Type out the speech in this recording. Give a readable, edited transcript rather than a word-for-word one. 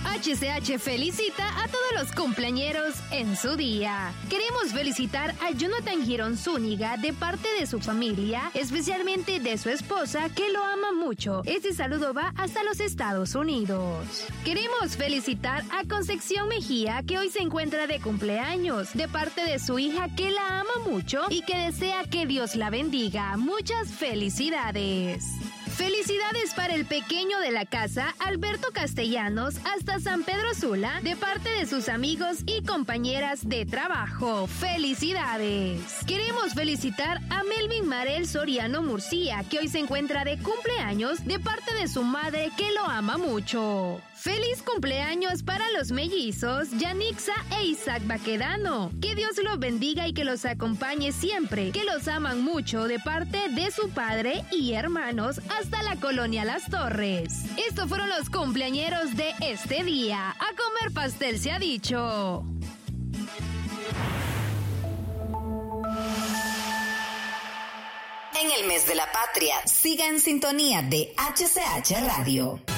HCH felicita a todos los cumpleañeros en su día. Queremos felicitar a Jonathan Girón Zúñiga de parte de su familia, especialmente de su esposa, que lo ama mucho. Este saludo va hasta los Estados Unidos. Queremos felicitar a Concepción Mejía, que hoy se encuentra de cumpleaños, de parte de su hija, que la ama mucho y que desea que Dios la bendiga. Muchas felicidades. Felicidades para el pequeño de la casa, Alberto Castellanos, hasta San Pedro Sula, de parte de sus amigos y compañeras de trabajo. ¡Felicidades! Queremos felicitar a Melvin Marel Soriano Murcia, que hoy se encuentra de cumpleaños, de parte de su madre, que lo ama mucho. ¡Feliz cumpleaños para los mellizos Yanixa e Isaac Baquedano! Que Dios los bendiga y que los acompañe siempre, que los aman mucho, de parte de su padre y hermanos hasta la colonia Las Torres. Estos fueron los cumpleañeros de este día. A comer pastel se ha dicho. En el mes de la patria, siga en sintonía de HCH Radio.